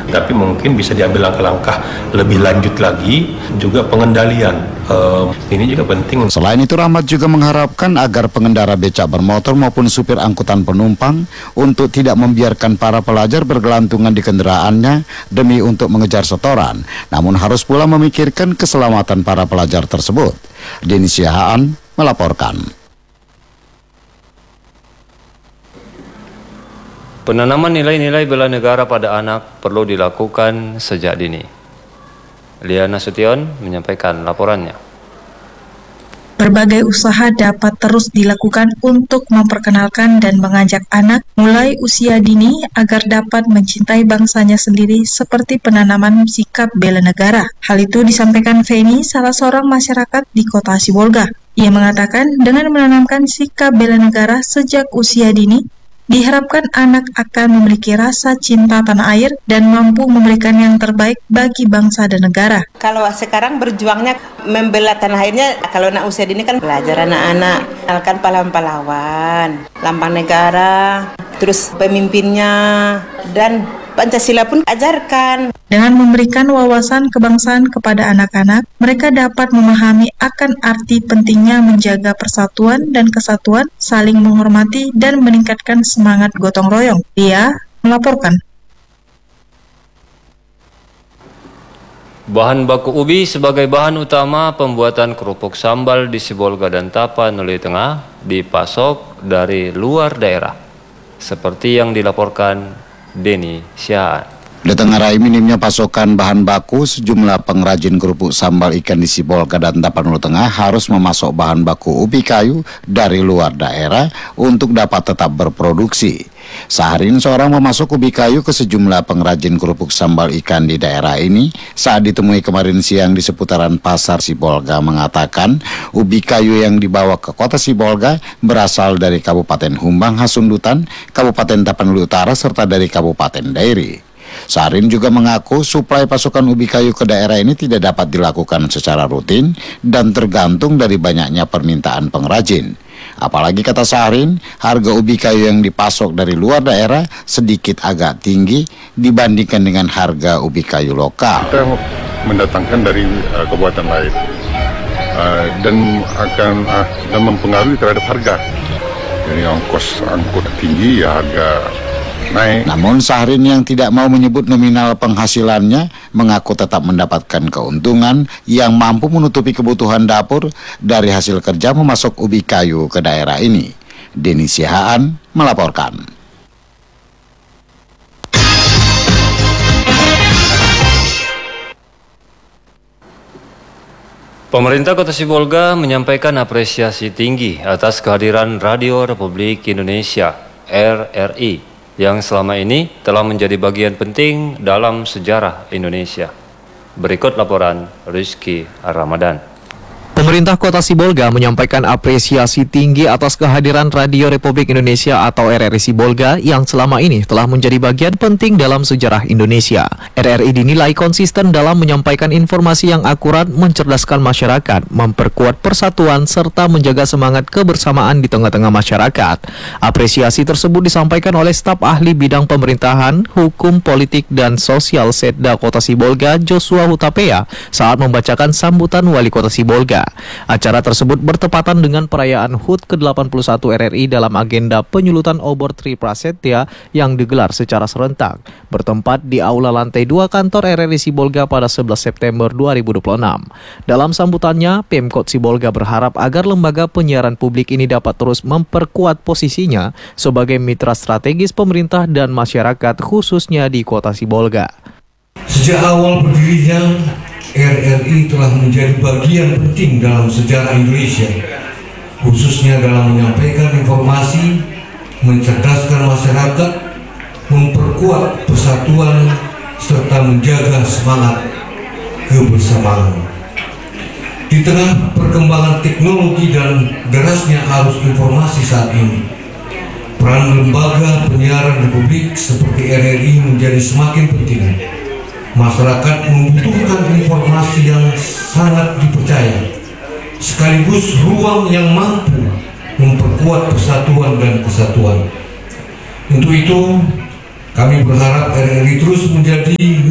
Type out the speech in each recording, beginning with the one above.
tapi mungkin bisa diambil langkah-langkah lebih lanjut lagi, juga pengendalian. Ini juga penting. Selain itu, Rahmat juga mengharapkan agar pengendara becak bermotor maupun supir angkutan penumpang untuk tidak membiarkan para pelajar bergelantungan di kendaraannya demi untuk mengejar setoran, namun harus pula memikirkan keselamatan para pelajar tersebut. Denny Siahaan melaporkan. Penanaman nilai-nilai bela negara pada anak perlu dilakukan sejak dini. Liana Sution menyampaikan laporannya. Berbagai usaha dapat terus dilakukan untuk memperkenalkan dan mengajak anak mulai usia dini agar dapat mencintai bangsanya sendiri seperti penanaman sikap bela negara. Hal itu disampaikan Feni, salah seorang masyarakat di Kota Sibolga. Ia mengatakan dengan menanamkan sikap bela negara sejak usia dini, diharapkan anak akan memiliki rasa cinta tanah air dan mampu memberikan yang terbaik bagi bangsa dan negara. Kalau sekarang berjuangnya membela tanah airnya, kalau anak usia dini kan belajar anak-anak, kenalkan pahlawan-pahlawan, lambang negara, terus pemimpinnya, dan Pancasila pun ajarkan. Dengan memberikan wawasan kebangsaan kepada anak-anak, mereka dapat memahami akan arti pentingnya menjaga persatuan dan kesatuan, saling menghormati, dan meningkatkan semangat gotong royong. Dia melaporkan. Bahan baku ubi sebagai bahan utama pembuatan kerupuk sambal di Sibolga dan Tapanuli Tengah dipasok dari luar daerah, seperti yang dilaporkan Denny Siahaan. Ditengarai minimnya pasokan bahan baku, sejumlah pengrajin kerupuk sambal ikan di Sibolga dan Tapanuli Tengah harus memasok bahan baku ubi kayu dari luar daerah untuk dapat tetap berproduksi. Saharin, seorang pemasok ubi kayu ke sejumlah pengrajin kerupuk sambal ikan di daerah ini, saat ditemui kemarin siang di seputaran Pasar Sibolga, mengatakan ubi kayu yang dibawa ke kota Sibolga berasal dari Kabupaten Humbang Hasundutan, Kabupaten Tapanuli Utara, serta dari Kabupaten Dairi. Saharin juga mengaku suplai pasokan ubi kayu ke daerah ini tidak dapat dilakukan secara rutin dan tergantung dari banyaknya permintaan pengrajin. Apalagi, kata Saharin, harga ubi kayu yang dipasok dari luar daerah sedikit agak tinggi dibandingkan dengan harga ubi kayu lokal. Kita mendatangkan dari kabupaten lain dan akan mempengaruhi terhadap harga. Jadi ongkos angkut tinggi, ya harga naik. Namun Saharin yang tidak mau menyebut nominal penghasilannya mengaku tetap mendapatkan keuntungan yang mampu menutupi kebutuhan dapur dari hasil kerja memasok ubi kayu ke daerah ini. Denny Siahaan melaporkan. Pemerintah Kota Sibolga menyampaikan apresiasi tinggi atas kehadiran Radio Republik Indonesia (RRI) yang selama ini telah menjadi bagian penting dalam sejarah Indonesia. Berikut laporan Rizky Ramadan. Pemerintah Kota Sibolga menyampaikan apresiasi tinggi atas kehadiran Radio Republik Indonesia atau RRI Sibolga yang selama ini telah menjadi bagian penting dalam sejarah Indonesia. RRI dinilai konsisten dalam menyampaikan informasi yang akurat, mencerdaskan masyarakat, memperkuat persatuan, serta menjaga semangat kebersamaan di tengah-tengah masyarakat. Apresiasi tersebut disampaikan oleh staf ahli bidang pemerintahan, hukum, politik, dan sosial Setda Kota Sibolga, Joshua Hutapea, saat membacakan sambutan Wali Kota Sibolga. Acara tersebut bertepatan dengan perayaan HUT ke-81 RRI dalam agenda penyulutan obor Tri Prasetya yang digelar secara serentak, bertempat di Aula Lantai 2 kantor RRI Sibolga pada 11 September 2026. Dalam sambutannya, Pemkot Sibolga berharap agar lembaga penyiaran publik ini dapat terus memperkuat posisinya sebagai mitra strategis pemerintah dan masyarakat, khususnya di Kota Sibolga. Sejak awal berdirinya, RRI telah menjadi bagian penting dalam sejarah Indonesia, khususnya dalam menyampaikan informasi, mencerdaskan masyarakat, memperkuat persatuan, serta menjaga semangat kebersamaan. Di tengah perkembangan teknologi dan derasnya arus informasi saat ini, peran lembaga penyiaran Republik seperti RRI menjadi semakin penting. Masyarakat membutuhkan informasi yang sangat dipercaya, sekaligus ruang yang mampu memperkuat persatuan dan kesatuan. Untuk itu, kami berharap RRI terus menjadi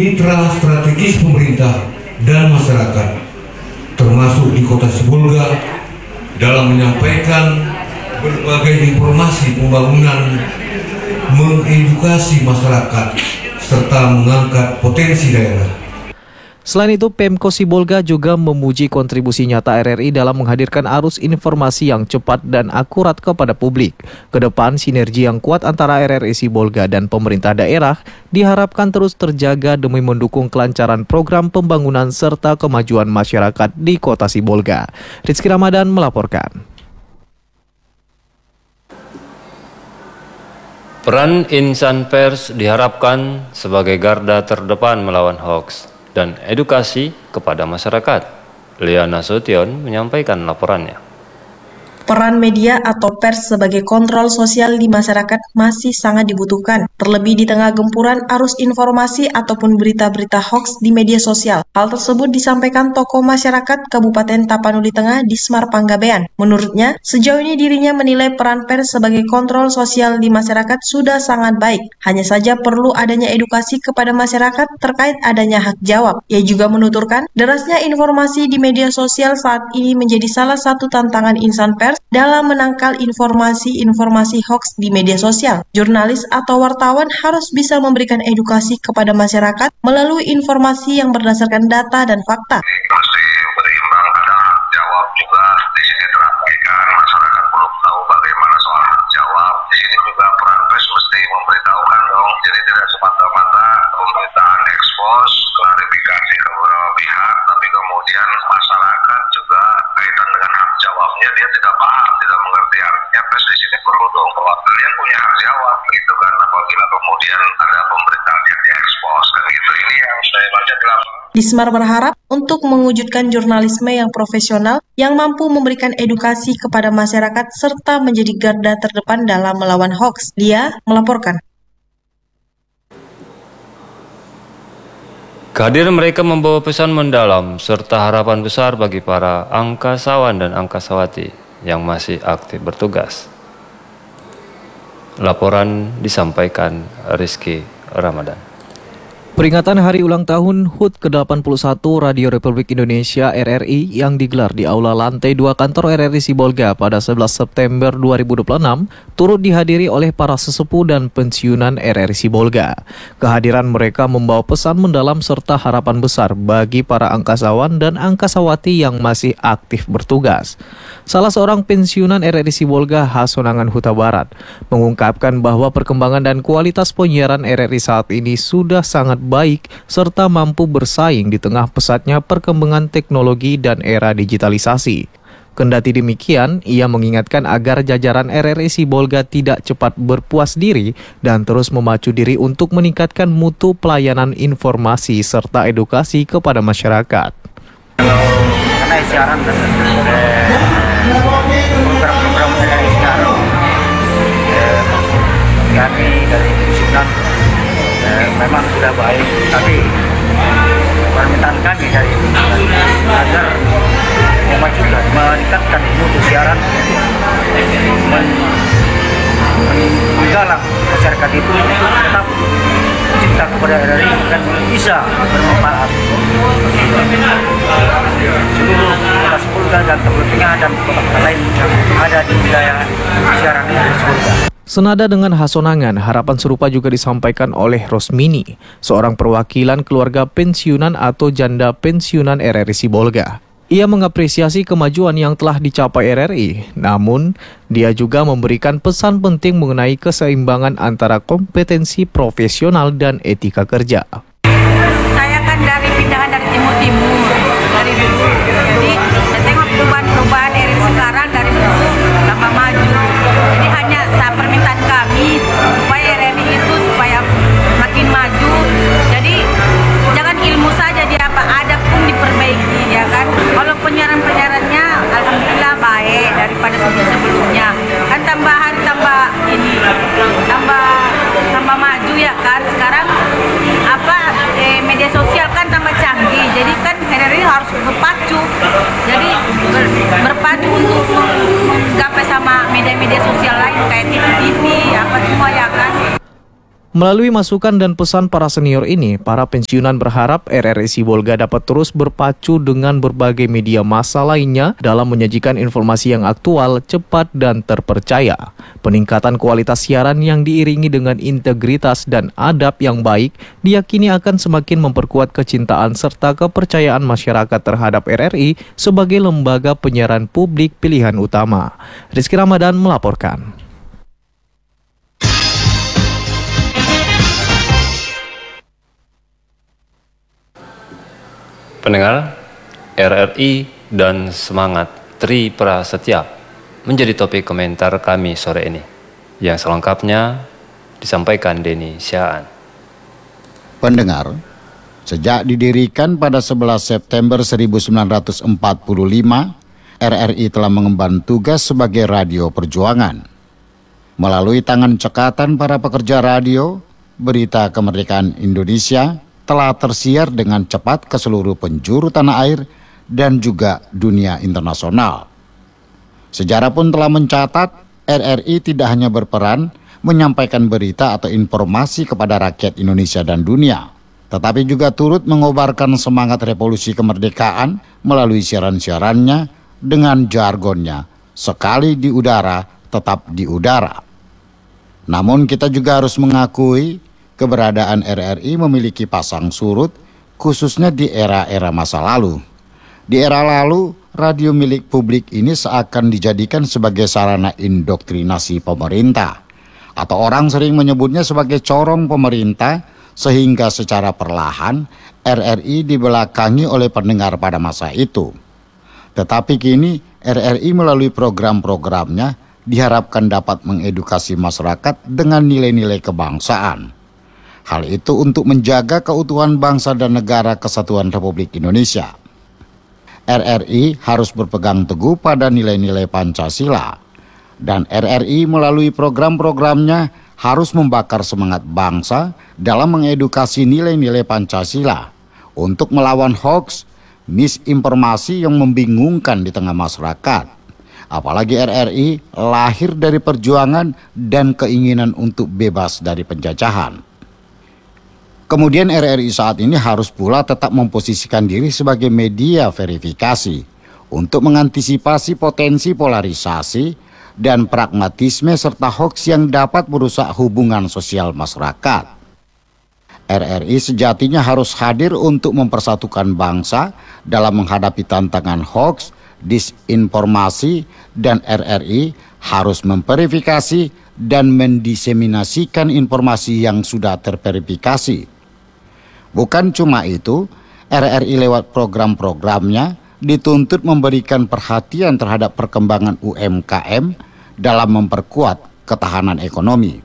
pemerintah dan masyarakat, termasuk di Kota Sibolga, dalam menyampaikan berbagai informasi pembangunan, mengedukasi masyarakat, serta mengangkat potensi daerah. Selain itu, Pemko Sibolga juga memuji kontribusi nyata RRI dalam menghadirkan arus informasi yang cepat dan akurat kepada publik. Kedepan, sinergi yang kuat antara RRI Sibolga dan pemerintah daerah diharapkan terus terjaga demi mendukung kelancaran program pembangunan serta kemajuan masyarakat di Kota Sibolga. Rizky Ramadan melaporkan. Peran insan pers diharapkan sebagai garda terdepan melawan hoaks dan edukasi kepada masyarakat. Liana Sution menyampaikan laporannya. Peran media atau pers sebagai kontrol sosial di masyarakat masih sangat dibutuhkan, terlebih di tengah gempuran arus informasi ataupun berita-berita hoaks di media sosial. Hal tersebut disampaikan tokoh masyarakat Kabupaten Tapanuli Tengah, Dismar Panggabean. Menurutnya, sejauh ini dirinya menilai peran pers sebagai kontrol sosial di masyarakat sudah sangat baik. Hanya saja perlu adanya edukasi kepada masyarakat terkait adanya hak jawab. Ia juga menuturkan, derasnya informasi di media sosial saat ini menjadi salah satu tantangan insan pers dalam menangkal informasi-informasi hoaks di media sosial. Jurnalis atau wartawan harus bisa memberikan edukasi kepada masyarakat melalui informasi yang berdasarkan data dan fakta. Mesti berimbang, ada hak jawab juga di sini terapkan, masyarakat perlu tahu bagaimana soal hak jawab. Di sini juga peran pers mesti memberitahukan dong, jadi tidak semata-mata pemberitaan ekspos, klarifikasi ke beberapa pihak, tapi kemudian masyarakat juga kaitan dengan hak jawabnya dia tidak paham, tidak mengerti artinya. Pers di sini perlu dong bahwa kalian punya hak jawab gitu kan, apabila kemudian ada pemberitaan yang diekspos kan gitu. Ini yang saya baca di lapangan. Dismar berharap untuk mewujudkan jurnalisme yang profesional yang mampu memberikan edukasi kepada masyarakat serta menjadi garda terdepan dalam melawan hoaks. Dia melaporkan. Kehadiran mereka membawa pesan mendalam serta harapan besar bagi para angkasawan dan angkasawati yang masih aktif bertugas. Laporan disampaikan Rizky Ramadan. Peringatan Hari Ulang Tahun HUT ke-81 Radio Republik Indonesia RRI yang digelar di Aula Lantai 2 Kantor RRI Sibolga pada 11 September 2026 turut dihadiri oleh para sesepuh dan pensiunan RRI Sibolga. Kehadiran mereka membawa pesan mendalam serta harapan besar bagi para angkasawan dan angkasawati yang masih aktif bertugas. Salah seorang pensiunan RRI Sibolga, Hasonangan Huta Barat, mengungkapkan bahwa perkembangan dan kualitas penyiaran RRI saat ini sudah sangat baik serta mampu bersaing di tengah pesatnya perkembangan teknologi dan era digitalisasi. Kendati demikian, ia mengingatkan agar jajaran RRI Sibolga tidak cepat berpuas diri dan terus memacu diri untuk meningkatkan mutu pelayanan informasi serta edukasi kepada masyarakat. Karena siaran dan program-program RRI sekarang kami dari pensiunan memang sudah baik, tapi permintaan kami dari agar memajukan, meningkatkan mutu siaran, menggalang masyarakat itu tetap cinta kepada RRI dan bisa bermanfaat seluruh kota Sibolga dan Tapanuli Tengah dan kota-kota lain yang ada di wilayah siaran RRI Sibolga. Senada dengan Hasonangan, harapan serupa juga disampaikan oleh Rosmini, seorang perwakilan keluarga pensiunan atau janda pensiunan RRI Sibolga. Ia mengapresiasi kemajuan yang telah dicapai RRI, namun dia juga memberikan pesan penting mengenai keseimbangan antara kompetensi profesional dan etika kerja. Saya kan dari pindahan dari timur-timur, dari dulu. Jadi saya tengok perubahan RRI sekarang dari dulu tambah maju. Jadi hanya permintaan kami supaya RRI itu supaya makin maju. Jadi jangan ilmu saja dia apa ada pun diperbaiki ya kan. Kalau penyiarannya alhamdulillah baik daripada sebelumnya. Kan tambah hari tambah ini tambah maju ya kan. Sekarang media sosial kan tambah canggih. Jadi kan RRI harus berpacu. Jadi berpacu untuk menggapai sama media-media sosial lain kayak TV Melalui masukan dan pesan para senior ini, para pensiunan berharap RRI Sibolga dapat terus berpacu dengan berbagai media massa lainnya dalam menyajikan informasi yang aktual, cepat, dan terpercaya. Peningkatan kualitas siaran yang diiringi dengan integritas dan adab yang baik diyakini akan semakin memperkuat kecintaan serta kepercayaan masyarakat terhadap RRI sebagai lembaga penyiaran publik pilihan utama. Rizky Ramadan melaporkan. Pendengar, RRI dan semangat Tri Prasetya menjadi topik komentar kami sore ini. Yang selengkapnya disampaikan Denny Syaan. Pendengar, sejak didirikan pada 11 September 1945, RRI telah mengemban tugas sebagai radio perjuangan. Melalui tangan cekatan para pekerja radio, berita kemerdekaan Indonesia telah tersiar dengan cepat ke seluruh penjuru tanah air dan juga dunia internasional. Sejarah pun telah mencatat RRI tidak hanya berperan menyampaikan berita atau informasi kepada rakyat Indonesia dan dunia, tetapi juga turut mengobarkan semangat revolusi kemerdekaan melalui siaran-siarannya dengan jargonnya, sekali di udara, tetap di udara. Namun kita juga harus mengakui keberadaan RRI memiliki pasang surut, khususnya di era-era masa lalu. Di era lalu, radio milik publik ini seakan dijadikan sebagai sarana indoktrinasi pemerintah, atau orang sering menyebutnya sebagai corong pemerintah, sehingga secara perlahan RRI dibelakangi oleh pendengar pada masa itu. Tetapi kini RRI melalui program-programnya diharapkan dapat mengedukasi masyarakat dengan nilai-nilai kebangsaan. Hal itu untuk menjaga keutuhan bangsa dan negara kesatuan Republik Indonesia. RRI harus berpegang teguh pada nilai-nilai Pancasila. Dan RRI melalui program-programnya harus membakar semangat bangsa dalam mengedukasi nilai-nilai Pancasila untuk melawan hoaks, misinformasi yang membingungkan di tengah masyarakat. Apalagi RRI lahir dari perjuangan dan keinginan untuk bebas dari penjajahan. Kemudian RRI saat ini harus pula tetap memposisikan diri sebagai media verifikasi untuk mengantisipasi potensi polarisasi dan pragmatisme serta hoaks yang dapat merusak hubungan sosial masyarakat. RRI sejatinya harus hadir untuk mempersatukan bangsa dalam menghadapi tantangan hoaks, disinformasi, dan RRI harus memverifikasi dan mendiseminasikan informasi yang sudah terverifikasi. Bukan cuma itu, RRI lewat program-programnya dituntut memberikan perhatian terhadap perkembangan UMKM dalam memperkuat ketahanan ekonomi.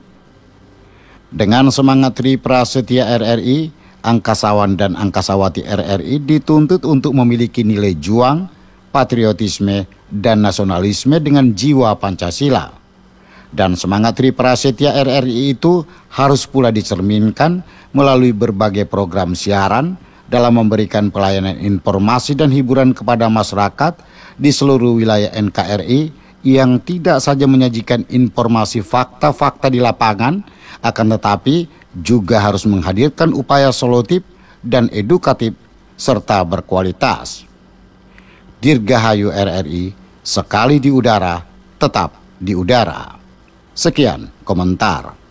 Dengan semangat Tri Prasetya RRI, angkasawan dan angkasawati RRI dituntut untuk memiliki nilai juang, patriotisme, dan nasionalisme dengan jiwa Pancasila. Dan semangat Tri Prasetya RRI itu harus pula dicerminkan melalui berbagai program siaran dalam memberikan pelayanan informasi dan hiburan kepada masyarakat di seluruh wilayah NKRI yang tidak saja menyajikan informasi fakta-fakta di lapangan, akan tetapi juga harus menghadirkan upaya solutif dan edukatif serta berkualitas. Dirgahayu RRI, sekali di udara, tetap di udara. Sekian komentar.